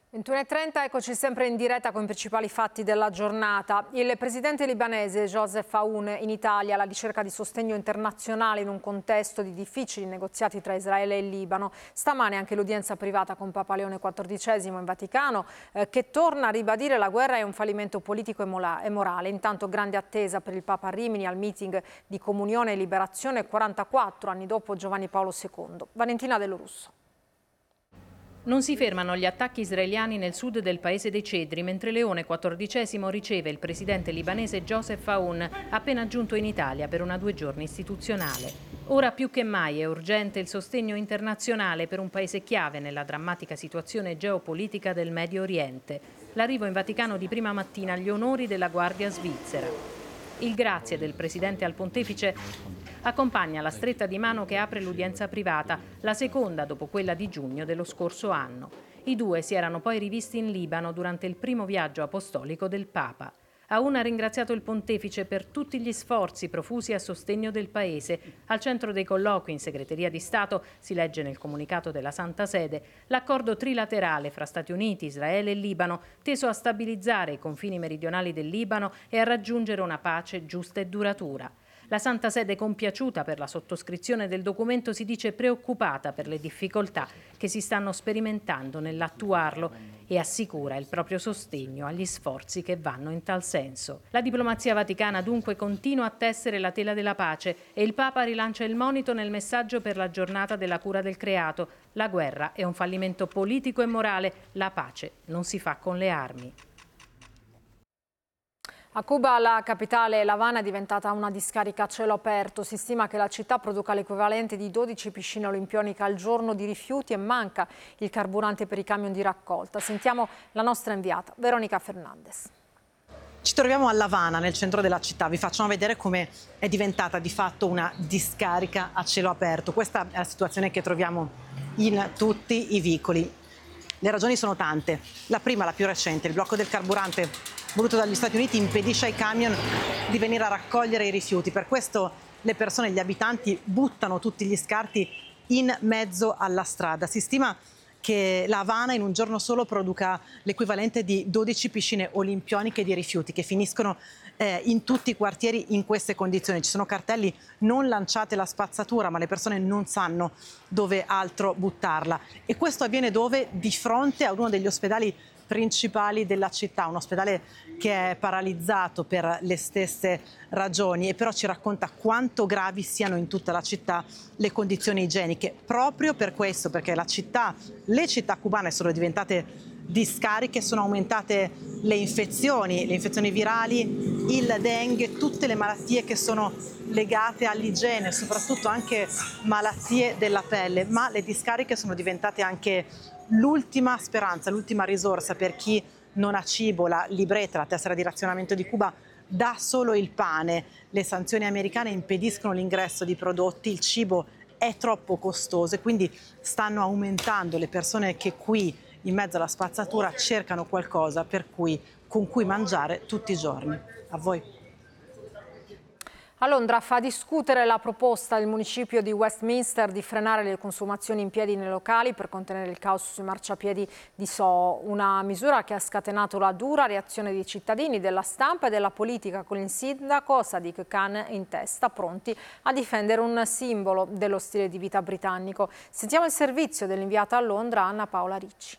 21:30, eccoci sempre in diretta con i principali fatti della giornata. Il presidente libanese Joseph Aoun in Italia alla ricerca di sostegno internazionale in un contesto di difficili negoziati tra Israele e Libano. Stamane anche l'udienza privata con Papa Leone XIV in Vaticano che torna a ribadire la guerra è un fallimento politico e morale. Intanto grande attesa per il Papa a Rimini al meeting di comunione e liberazione 44 anni dopo Giovanni Paolo II. Valentina Dell'Orusso. Non si fermano gli attacchi israeliani nel sud del Paese dei Cedri, mentre Leone XIV riceve il presidente libanese Joseph Aoun, appena giunto in Italia per una 2 giorni istituzionale. Ora più che mai è urgente il sostegno internazionale per un paese chiave nella drammatica situazione geopolitica del Medio Oriente. L'arrivo in Vaticano di prima mattina agli onori della Guardia Svizzera. Il grazie del presidente al pontefice accompagna la stretta di mano che apre l'udienza privata, la seconda dopo quella di giugno dello scorso anno. I due si erano poi rivisti in Libano durante il primo viaggio apostolico del Papa. Aoun ha ringraziato il pontefice per tutti gli sforzi profusi a sostegno del paese. Al centro dei colloqui in segreteria di Stato, si legge nel comunicato della Santa Sede, l'accordo trilaterale fra Stati Uniti, Israele e Libano, teso a stabilizzare i confini meridionali del Libano e a raggiungere una pace giusta e duratura. La Santa Sede, compiaciuta per la sottoscrizione del documento, si dice preoccupata per le difficoltà che si stanno sperimentando nell'attuarlo e assicura il proprio sostegno agli sforzi che vanno in tal senso. La diplomazia vaticana dunque continua a tessere la tela della pace e il Papa rilancia il monito nel messaggio per la giornata della cura del creato. La guerra è un fallimento politico e morale, la pace non si fa con le armi. A Cuba, la capitale L'Avana è diventata una discarica a cielo aperto. Si stima che la città produca l'equivalente di 12 piscine olimpioniche al giorno di rifiuti e manca il carburante per i camion di raccolta. Sentiamo la nostra inviata, Veronica Fernandez. Ci troviamo a L'Avana, nel centro della città. Vi facciamo vedere come è diventata di fatto una discarica a cielo aperto. Questa è la situazione che troviamo in tutti i vicoli. Le ragioni sono tante. La prima, la più recente, il blocco del carburante voluto dagli Stati Uniti impedisce ai camion di venire a raccogliere i rifiuti. Per questo le persone, gli abitanti, buttano tutti gli scarti in mezzo alla strada. Si stima che La Habana in un giorno solo produca l'equivalente di 12 piscine olimpioniche di rifiuti che finiscono in tutti i quartieri in queste condizioni. Ci sono cartelli: non lanciate la spazzatura, ma le persone non sanno dove altro buttarla. E questo avviene dove? Di fronte a uno degli ospedali principali della città, un ospedale che è paralizzato per le stesse ragioni, e però ci racconta quanto gravi siano in tutta la città le condizioni igieniche. Proprio per questo, perché le città cubane sono diventate discariche, sono aumentate le infezioni virali, il dengue, tutte le malattie che sono legate all'igiene, soprattutto anche malattie della pelle, ma le discariche sono diventate anche l'ultima speranza, l'ultima risorsa per chi non ha cibo. La libreta, la tessera di razionamento di Cuba, dà solo il pane. Le sanzioni americane impediscono l'ingresso di prodotti, il cibo è troppo costoso e quindi stanno aumentando le persone che qui, in mezzo alla spazzatura, cercano qualcosa con cui mangiare tutti i giorni. A voi. A Londra fa discutere la proposta del municipio di Westminster di frenare le consumazioni in piedi nei locali per contenere il caos sui marciapiedi di Soho, una misura che ha scatenato la dura reazione dei cittadini, della stampa e della politica, con il sindaco Sadiq Khan in testa, pronti a difendere un simbolo dello stile di vita britannico. Sentiamo il servizio dell'inviata a Londra Anna Paola Ricci.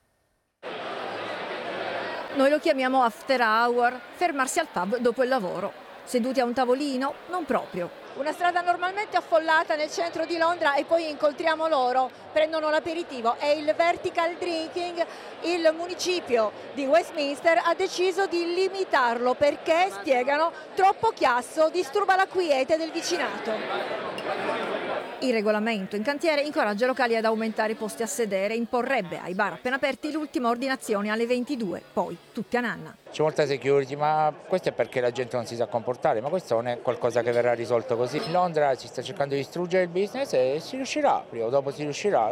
Noi lo chiamiamo after hour, fermarsi al pub dopo il lavoro. Seduti a un tavolino? Non proprio. Una strada normalmente affollata nel centro di Londra e poi incontriamo loro, prendono l'aperitivo, è il vertical drinking. Il municipio di Westminster ha deciso di limitarlo perché, spiegano, troppo chiasso disturba la quiete del vicinato. Il regolamento in cantiere incoraggia i locali ad aumentare i posti a sedere, imporrebbe ai bar appena aperti l'ultima ordinazione alle 22, poi tutti a nanna. C'è molta security, ma questo è perché la gente non si sa comportare, ma questo non è qualcosa che verrà risolto così. Londra si sta cercando di distruggere il business e si riuscirà, prima o dopo si riuscirà.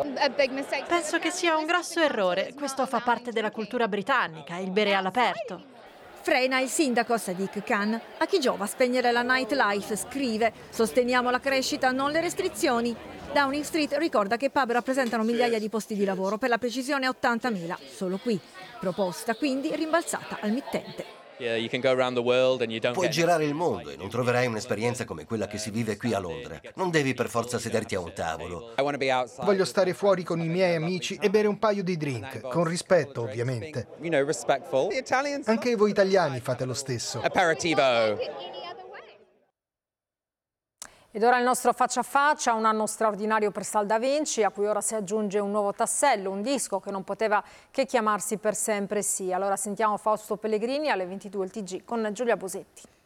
Penso che sia un grosso errore, questo fa parte della cultura britannica, il bere all'aperto. Frena il sindaco Sadiq Khan. A chi giova spegnere la nightlife, scrive: sosteniamo la crescita, non le restrizioni. Downing Street ricorda che i pub rappresentano migliaia di posti di lavoro, per la precisione 80.000 solo qui. Proposta quindi rimbalzata al mittente. Puoi girare il mondo e non troverai un'esperienza come quella che si vive qui a Londra. Non devi per forza sederti a un tavolo. Voglio stare fuori con i miei amici e bere un paio di drink, con rispetto ovviamente. Anche voi italiani fate lo stesso. Ed ora il nostro faccia a faccia, un anno straordinario per Salda Vinci, a cui ora si aggiunge un nuovo tassello, un disco che non poteva che chiamarsi Per sempre sì. Allora sentiamo Fausto Pellegrini alle 22 il TG con Giulia Bosetti.